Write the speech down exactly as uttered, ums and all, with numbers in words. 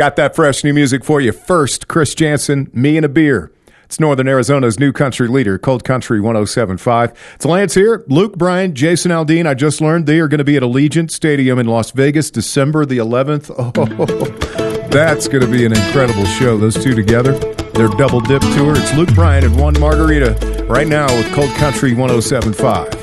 Got that fresh new music for you. First, Chris Jansen, Me and a Beer. It's Northern Arizona's new country leader, Cold Country one oh seven point five. It's Lance here. Luke Bryan, Jason Aldean. I just learned they are going to be at Allegiant Stadium in Las Vegas, December the eleventh. Oh, that's going to be an incredible show. Those two together, their double dip tour. It's Luke Bryan and One Margarita right now with Cold Country one oh seven point five.